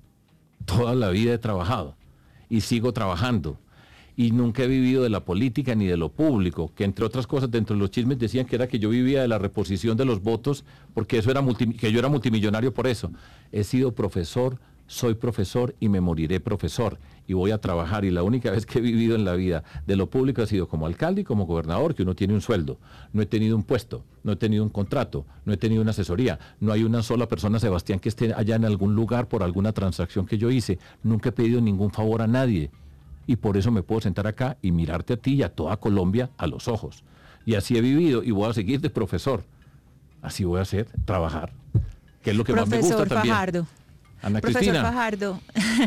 Toda la vida he trabajado y sigo trabajando. Y nunca he vivido de la política ni de lo público, que entre otras cosas dentro de los chismes decían que era que yo vivía de la reposición de los votos, porque eso era que yo era multimillonario por eso. He sido profesor, soy profesor y me moriré profesor y voy a trabajar, y la única vez que he vivido en la vida de lo público ha sido como alcalde y como gobernador, que uno tiene un sueldo. No he tenido un puesto, no he tenido un contrato, no he tenido una asesoría, no hay una sola persona, Sebastián, que esté allá en algún lugar por alguna transacción que yo hice. Nunca he pedido ningún favor a nadie. Y por eso me puedo sentar acá y mirarte a ti y a toda Colombia a los ojos. Y así he vivido y voy a seguir de profesor. Así voy a hacer, trabajar, que es lo que más me gusta también. Fajardo. Ana Profesor Cristina. Fajardo,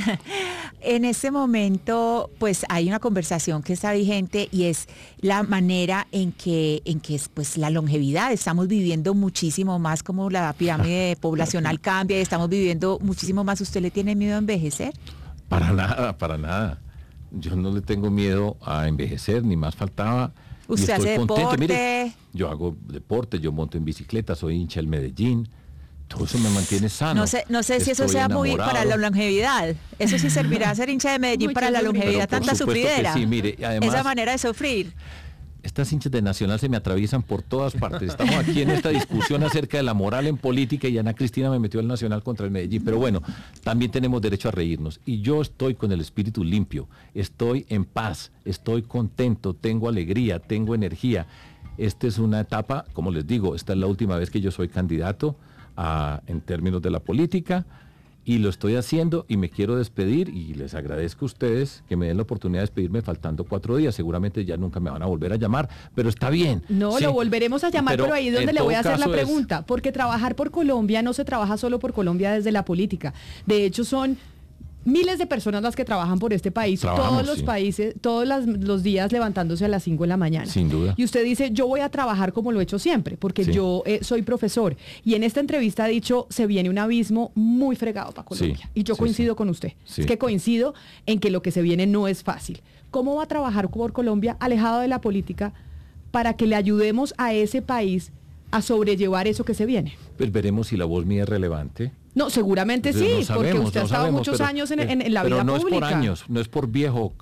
en este momento pues hay una conversación que está vigente y es la manera en que pues la longevidad, estamos viviendo muchísimo más, como la pirámide poblacional cambia y estamos viviendo muchísimo más. ¿Usted le tiene miedo a envejecer? Para nada, para nada. Yo no le tengo miedo a envejecer, ni más faltaba. ¿Usted hace deporte? Mire, yo hago deporte, yo monto en bicicleta, soy hincha del Medellín. Todo eso me mantiene sano. No sé si eso sea muy para la longevidad. Eso sí servirá a ser hincha de Medellín para la longevidad, tanta sufridera. Sí, mire, además, esa manera de sufrir. Estas hinchas de Nacional se me atraviesan por todas partes. Estamos aquí en esta discusión acerca de la moral en política y Ana Cristina me metió el Nacional contra el Medellín. Pero bueno, también tenemos derecho a reírnos. Y yo estoy con el espíritu limpio, estoy en paz, estoy contento, tengo alegría, tengo energía. Esta es una etapa, como les digo, esta es la última vez que yo soy candidato en términos de la política. Y lo estoy haciendo y me quiero despedir y les agradezco a ustedes que me den la oportunidad de despedirme faltando 4 días. Seguramente ya nunca me van a volver a llamar, pero está bien. No, sí, lo volveremos a llamar, pero ahí es donde le voy a hacer la pregunta. Porque trabajar por Colombia no se trabaja solo por Colombia desde la política. De hecho, son miles de personas las que trabajan por este país, todos los países, todos los días levantándose a las 5 de la mañana. Sin duda. Y usted dice, yo voy a trabajar como lo he hecho siempre, porque yo soy profesor. Y en esta entrevista ha dicho, se viene un abismo muy fregado para Colombia. Y yo coincido con usted. Es que coincido en que lo que se viene no es fácil. ¿Cómo va a trabajar por Colombia, alejado de la política, para que le ayudemos a ese país a sobrellevar eso que se viene? Pues veremos si la voz mía es relevante. No, seguramente sí, no sabemos, porque usted ha estado muchos años en la vida pública. Pero no es por años, no es por viejo,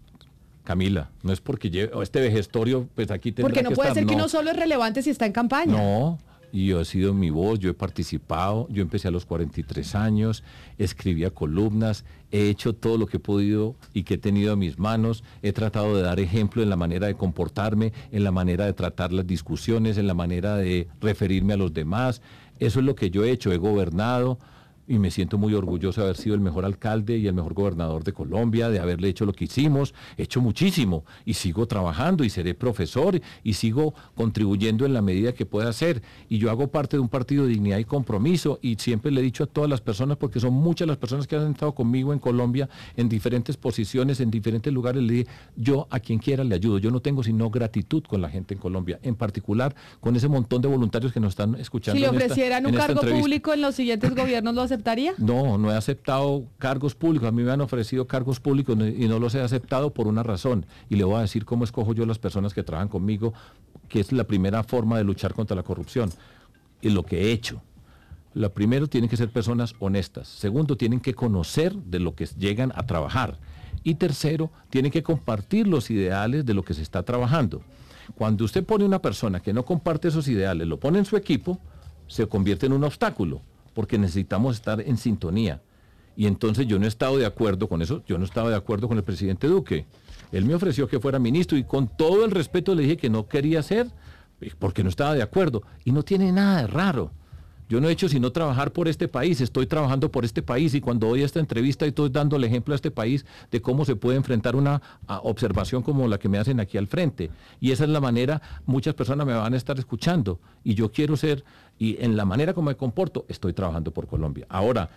Camila, no es porque este vejestorio, pues aquí tendrá que estar. Porque no puede ser que uno solo es relevante si está en campaña. No, y yo he sido mi voz, yo he participado, yo empecé a los 43 años, escribía columnas, he hecho todo lo que he podido y que he tenido a mis manos, he tratado de dar ejemplo en la manera de comportarme, en la manera de tratar las discusiones, en la manera de referirme a los demás. Eso es lo que yo he hecho, he gobernado y me siento muy orgulloso de haber sido el mejor alcalde y el mejor gobernador de Colombia, de haberle hecho lo que hicimos, he hecho muchísimo y sigo trabajando y seré profesor y sigo contribuyendo en la medida que pueda hacer. Y yo hago parte de un partido de dignidad y compromiso y siempre le he dicho a todas las personas, porque son muchas las personas que han estado conmigo en Colombia en diferentes posiciones, en diferentes lugares, le dije, yo a quien quiera le ayudo, yo no tengo sino gratitud con la gente en Colombia, en particular con ese montón de voluntarios que nos están escuchando. Si le ofrecieran un cargo público en los siguientes gobiernos, ¿lo aceptaría? No he aceptado cargos públicos. A mí me han ofrecido cargos públicos y no los he aceptado por una razón. Y le voy a decir cómo escojo yo las personas que trabajan conmigo, que es la primera forma de luchar contra la corrupción. Y lo que he hecho. Lo primero, tienen que ser personas honestas. Segundo, tienen que conocer de lo que llegan a trabajar. Y tercero, tienen que compartir los ideales de lo que se está trabajando. Cuando usted pone una persona que no comparte esos ideales, lo pone en su equipo, se convierte en un obstáculo, porque necesitamos estar en sintonía. Y entonces yo no he estado de acuerdo con eso, yo no estaba de acuerdo con el presidente Duque. Él me ofreció que fuera ministro y con todo el respeto le dije que no quería ser, porque no estaba de acuerdo. Y no tiene nada de raro. Yo no he hecho sino trabajar por este país, estoy trabajando por este país y cuando doy esta entrevista estoy dando el ejemplo a este país de cómo se puede enfrentar una observación como la que me hacen aquí al frente. Y esa es la manera, muchas personas me van a estar escuchando y yo quiero ser, y en la manera como me comporto, estoy trabajando por Colombia. Ahora,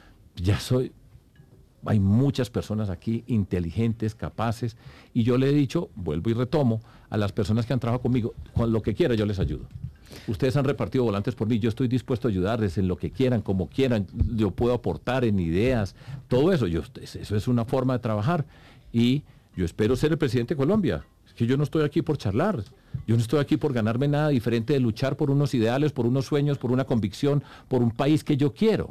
hay muchas personas aquí inteligentes, capaces, y yo le he dicho, vuelvo y retomo, a las personas que han trabajado conmigo, con lo que quiera yo les ayudo. Ustedes han repartido volantes por mí, yo estoy dispuesto a ayudarles en lo que quieran, como quieran, yo puedo aportar en ideas, todo eso, eso es una forma de trabajar y yo espero ser el presidente de Colombia. Es que yo no estoy aquí por charlar, yo no estoy aquí por ganarme nada diferente de luchar por unos ideales, por unos sueños, por una convicción, por un país que yo quiero.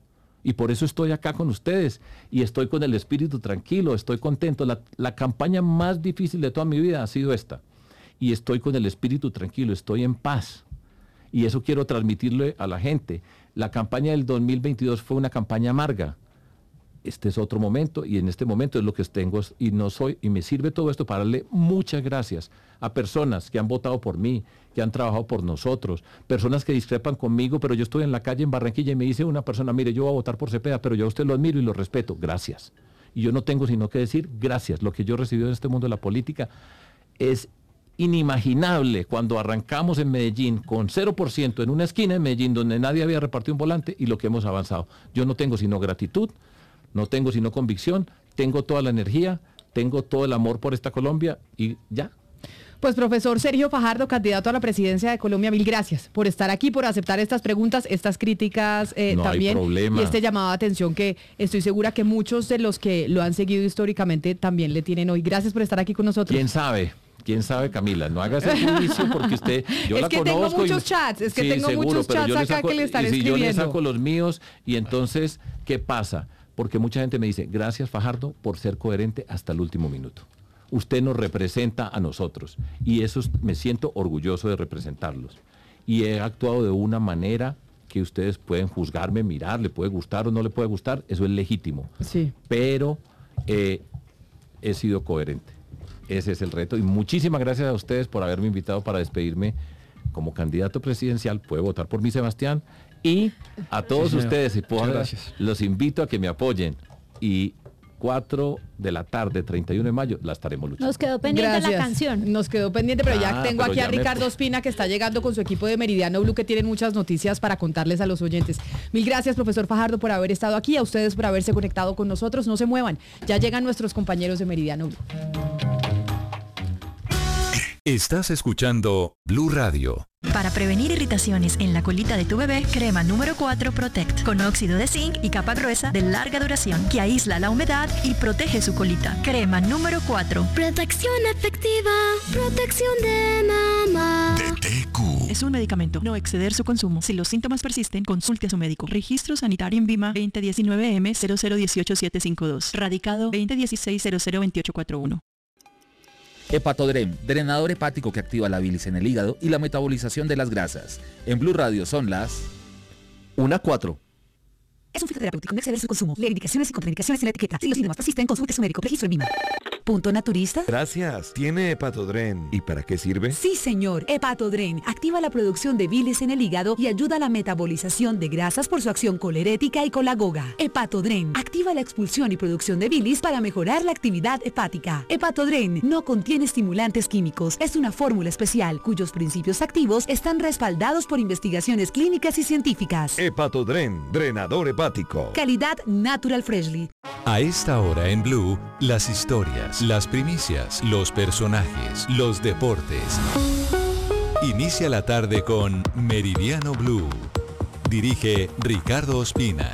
Y por eso estoy acá con ustedes y estoy con el espíritu tranquilo, estoy contento. La campaña más difícil de toda mi vida ha sido esta. Y estoy con el espíritu tranquilo, estoy en paz. Y eso quiero transmitirle a la gente. La campaña del 2022 fue una campaña amarga. Este es otro momento y en este momento es lo que tengo y me sirve todo esto para darle muchas gracias a personas que han votado por mí, que han trabajado por nosotros, personas que discrepan conmigo, pero yo estoy en la calle en Barranquilla y me dice una persona, mire, yo voy a votar por Cepeda, pero yo a usted lo admiro y lo respeto. Gracias. Y yo no tengo sino que decir gracias. Lo que yo he recibido en este mundo de la política es inimaginable cuando arrancamos en Medellín con 0% en una esquina en Medellín donde nadie había repartido un volante y lo que hemos avanzado. Yo no tengo sino gratitud, no tengo sino convicción, tengo toda la energía, tengo todo el amor por esta Colombia y ya. Pues profesor Sergio Fajardo, candidato a la presidencia de Colombia, mil gracias por estar aquí, por aceptar estas preguntas, estas críticas no también hay problema. Y este llamado de atención que estoy segura que muchos de los que lo han seguido históricamente también le tienen hoy. Gracias por estar aquí con nosotros. ¿Quién sabe, Camila? No hagas el juicio porque usted, yo la conozco. Tengo muchos chats, es que sí, tengo seguro, muchos chats acá que le están escribiendo. Yo le saco los míos y entonces, ¿qué pasa? Porque mucha gente me dice, gracias Fajardo por ser coherente hasta el último minuto. Usted nos representa a nosotros y eso me siento orgulloso de representarlos. Y he actuado de una manera que ustedes pueden juzgarme, mirar, le puede gustar o no le puede gustar, eso es legítimo. Sí. Pero he sido coherente. Ese es el reto y muchísimas gracias a ustedes por haberme invitado para despedirme como candidato presidencial. Puede votar por mí, Sebastián, y a todos ustedes, los invito a que me apoyen y 4 de la tarde, 31 de mayo, la estaremos luchando. Nos quedó pendiente la canción. Nos quedó pendiente, pero ya tengo pero aquí ya a Ricardo Ospina, que está llegando con su equipo de Meridiano Blue, que tienen muchas noticias para contarles a los oyentes. Mil gracias, profesor Fajardo, por haber estado aquí, a ustedes por haberse conectado con nosotros. No se muevan, ya llegan nuestros compañeros de Meridiano Blue. Estás escuchando Blue Radio. Para prevenir irritaciones en la colita de tu bebé, crema número 4 Protect, con óxido de zinc y capa gruesa de larga duración, que aísla la humedad y protege su colita. Crema número 4. Protección efectiva, protección de mamá. DTQ. Es un medicamento, no exceder su consumo. Si los síntomas persisten, consulte a su médico. Registro sanitario en VIMA 2019M 0018752. Radicado 2016-002841. Hepatodrem, drenador hepático que activa la bilis en el hígado y la metabolización de las grasas. En Blue Radio son las 1:04. Es un fitoterapéutico, no exceder su consumo. Lee indicaciones y contraindicaciones en la etiqueta. Si los síntomas persisten, consulte a su médico. Registro en VIMA. ¿Punto naturista? Gracias. ¿Tiene Hepatodren? ¿Y para qué sirve? Sí, señor. Hepatodren activa la producción de bilis en el hígado y ayuda a la metabolización de grasas por su acción colerética y colagoga. Hepatodren activa la expulsión y producción de bilis para mejorar la actividad hepática. Hepatodren no contiene estimulantes químicos. Es una fórmula especial cuyos principios activos están respaldados por investigaciones clínicas y científicas. Hepatodren, drenador hepático. Calidad Natural Freshly. A esta hora en Blue, las historias, las primicias, los personajes, los deportes. Inicia la tarde con Meridiano Blue. Dirige Ricardo Ospina.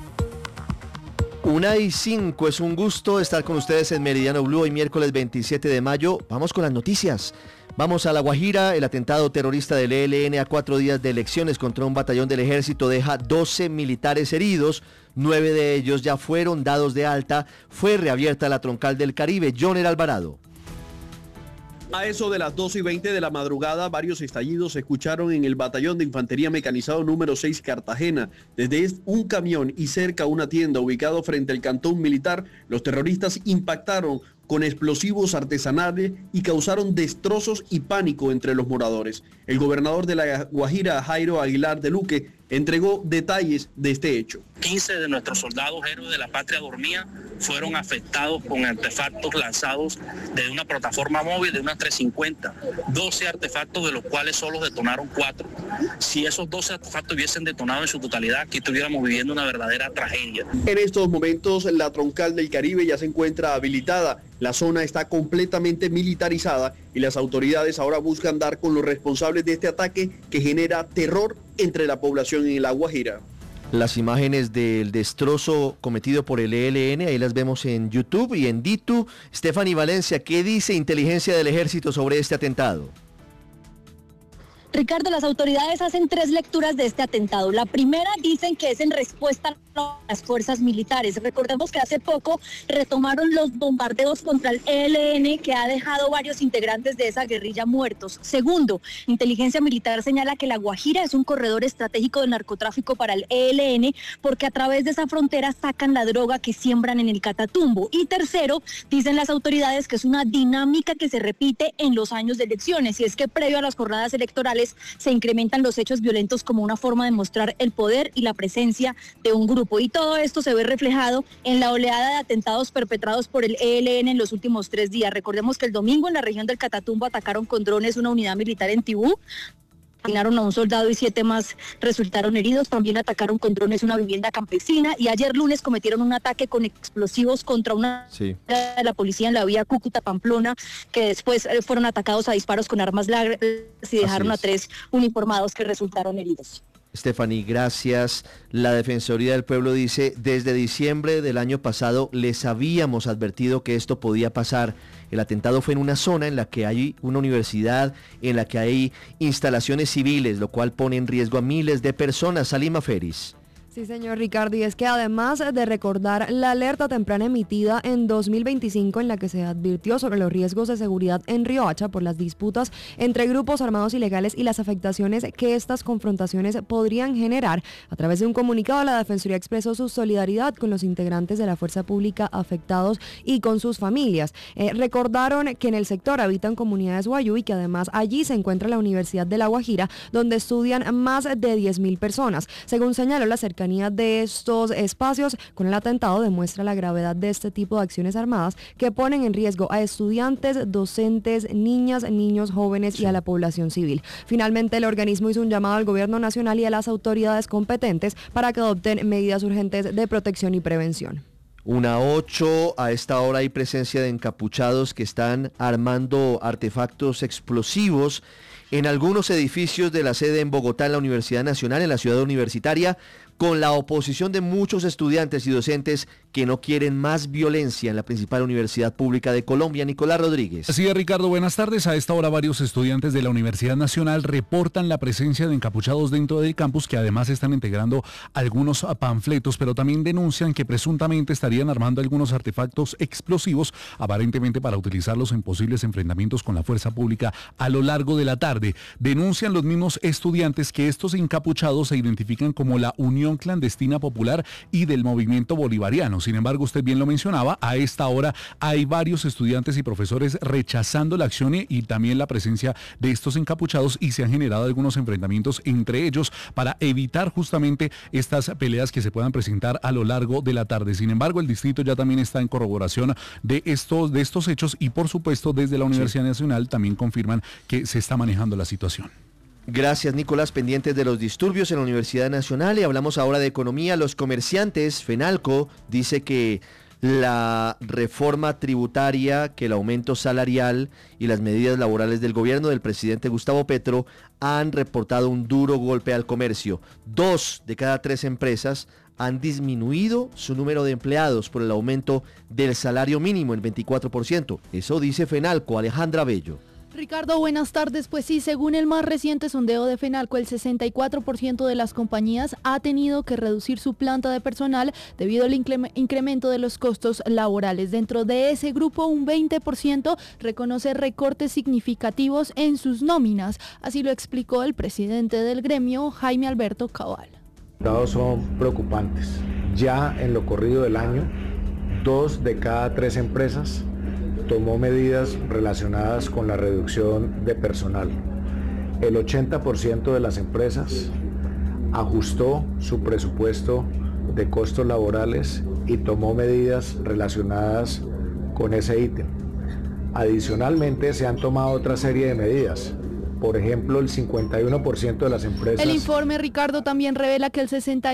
1:05, es un gusto estar con ustedes en Meridiano Blue hoy miércoles 27 de mayo. Vamos con las noticias. Vamos a La Guajira. El atentado terrorista del ELN a 4 días de elecciones contra un batallón del ejército deja 12 militares heridos. 9 de ellos ya fueron dados de alta. Fue reabierta la troncal del Caribe. Joner Alvarado. A eso de las 12:20 de la madrugada, varios estallidos se escucharon en el batallón de infantería mecanizado número 6 Cartagena. Desde un camión y cerca a una tienda ubicado frente al cantón militar, los terroristas impactaron con explosivos artesanales y causaron destrozos y pánico entre los moradores. El gobernador de La Guajira, Jairo Aguilar de Luque, entregó detalles de este hecho. 15 de nuestros soldados héroes de la patria dormía fueron afectados con artefactos lanzados desde una plataforma móvil de una 350. 12 artefactos, de los cuales solo detonaron 4. Si esos 12 artefactos hubiesen detonado en su totalidad, aquí estuviéramos viviendo una verdadera tragedia. En estos momentos, la troncal del Caribe ya se encuentra habilitada. La zona está completamente militarizada y las autoridades ahora buscan dar con los responsables de este ataque que genera terror entre la población en La Guajira. Las imágenes del destrozo cometido por el ELN, ahí las vemos en YouTube y en Ditu. Stephanie Valencia, ¿qué dice inteligencia del ejército sobre este atentado? Ricardo, las autoridades hacen 3 lecturas de este atentado. La primera dicen que es en respuesta a las fuerzas militares. Recordemos que hace poco retomaron los bombardeos contra el ELN, que ha dejado varios integrantes de esa guerrilla muertos. Segundo, inteligencia militar señala que La Guajira es un corredor estratégico del narcotráfico para el ELN, porque a través de esa frontera sacan la droga que siembran en el Catatumbo. Y tercero, dicen las autoridades que es una dinámica que se repite en los años de elecciones, y es que previo a las jornadas electorales se incrementan los hechos violentos como una forma de mostrar el poder y la presencia de un grupo. Y todo esto se ve reflejado en la oleada de atentados perpetrados por el ELN en los últimos 3 días. Recordemos que el domingo en la región del Catatumbo atacaron con drones una unidad militar en Tibú. Asesinaron a un soldado y 7 más resultaron heridos. También atacaron con drones una vivienda campesina y ayer lunes cometieron un ataque con explosivos contra una de la policía en la vía Cúcuta-Pamplona, que después fueron atacados a disparos con armas largas y dejaron a 3 uniformados que resultaron heridos. Stephanie, gracias. La Defensoría del Pueblo dice, desde diciembre del año pasado les habíamos advertido que esto podía pasar. El atentado fue en una zona en la que hay una universidad, en la que hay instalaciones civiles, lo cual pone en riesgo a miles de personas. Salima Feris. Sí, señor Ricardo, y es que además de recordar la alerta temprana emitida en 2025 en la que se advirtió sobre los riesgos de seguridad en Riohacha por las disputas entre grupos armados ilegales y las afectaciones que estas confrontaciones podrían generar, a través de un comunicado la Defensoría expresó su solidaridad con los integrantes de la fuerza pública afectados y con sus familias. Recordaron que en el sector habitan comunidades wayú y que además allí se encuentra la Universidad de La Guajira, donde estudian más de 10.000 personas. Según señaló, la cercanía cercanía de estos espacios con el atentado demuestra la gravedad de este tipo de acciones armadas que ponen en riesgo a estudiantes, docentes, niñas, niños, jóvenes y a la población civil. Finalmente, el organismo hizo un llamado al gobierno nacional y a las autoridades competentes para que adopten medidas urgentes de protección y prevención. 1:08, a esta hora hay presencia de encapuchados que están armando artefactos explosivos en algunos edificios de la sede en Bogotá, en la Universidad Nacional, en la ciudad universitaria, con la oposición de muchos estudiantes y docentes que no quieren más violencia en la principal universidad pública de Colombia. Nicolás Rodríguez. Así es, Ricardo, buenas tardes. A esta hora varios estudiantes de la Universidad Nacional reportan la presencia de encapuchados dentro del campus, que además están integrando algunos panfletos, pero también denuncian que presuntamente estarían armando algunos artefactos explosivos, aparentemente para utilizarlos en posibles enfrentamientos con la fuerza pública a lo largo de la tarde. Denuncian los mismos estudiantes que estos encapuchados se identifican como la Unión Clandestina Popular y del Movimiento Bolivariano. Sin embargo, usted bien lo mencionaba, a esta hora hay varios estudiantes y profesores rechazando la acción y también la presencia de estos encapuchados, y se han generado algunos enfrentamientos entre ellos para evitar justamente estas peleas que se puedan presentar a lo largo de la tarde. Sin embargo, el distrito ya también está en corroboración de estos hechos y, por supuesto, desde la Universidad Nacional también confirman que se está manejando la situación. Gracias, Nicolás. Pendientes de los disturbios en la Universidad Nacional, y hablamos ahora de economía. Los comerciantes, Fenalco, dice que la reforma tributaria, que el aumento salarial y las medidas laborales del gobierno del presidente Gustavo Petro han reportado un duro golpe al comercio. 2 de cada 3 empresas han disminuido su número de empleados por el aumento del salario mínimo en 24%. Eso dice Fenalco. Alejandra Bello. Ricardo, buenas tardes. Pues sí, según el más reciente sondeo de Fenalco, el 64% de las compañías ha tenido que reducir su planta de personal debido al incremento de los costos laborales. Dentro de ese grupo, un 20% reconoce recortes significativos en sus nóminas. Así lo explicó el presidente del gremio, Jaime Alberto Cabal. Los datos son preocupantes. Ya en lo corrido del año, 2 de cada 3 empresas tomó medidas relacionadas con la reducción de personal. El 80% de las empresas ajustó su presupuesto de costos laborales y tomó medidas relacionadas con ese ítem. Adicionalmente, se han tomado otra serie de medidas. Por ejemplo, el 51% de las empresas... El informe, Ricardo, también revela que el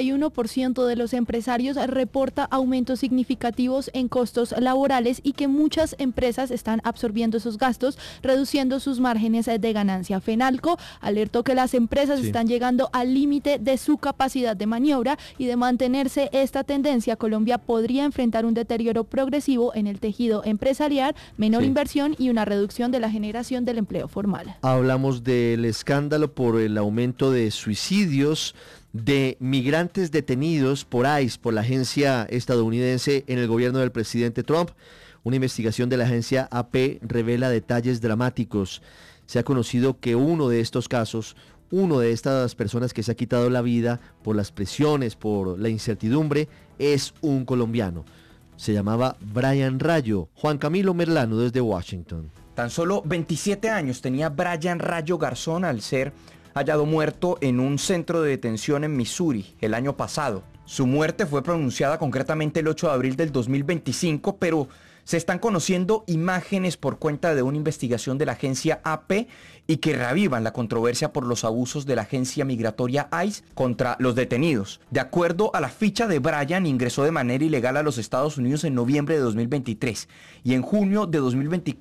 61% de los empresarios reporta aumentos significativos en costos laborales y que muchas empresas están absorbiendo esos gastos, reduciendo sus márgenes de ganancia. Fenalco alertó que las empresas están llegando al límite de su capacidad de maniobra, y de mantenerse esta tendencia, Colombia podría enfrentar un deterioro progresivo en el tejido empresarial, menor inversión y una reducción de la generación del empleo formal. Hablamos del escándalo por el aumento de suicidios de migrantes detenidos por ICE, por la agencia estadounidense en el gobierno del presidente Trump. Una investigación de la agencia AP revela detalles dramáticos. Se ha conocido que uno de estos casos, uno de estas personas que se ha quitado la vida por las presiones, por la incertidumbre, es un colombiano. Se llamaba Brian Rayo. Juan Camilo Merlano desde Washington. Tan solo 27 años tenía Brian Rayo Garzón al ser hallado muerto en un centro de detención en Missouri el año pasado. Su muerte fue pronunciada concretamente el 8 de abril del 2025, pero se están conociendo imágenes por cuenta de una investigación de la agencia AP y que reavivan la controversia por los abusos de la agencia migratoria ICE contra los detenidos. De acuerdo a la ficha de Brian, ingresó de manera ilegal a los Estados Unidos en noviembre de 2023 y en junio de 2024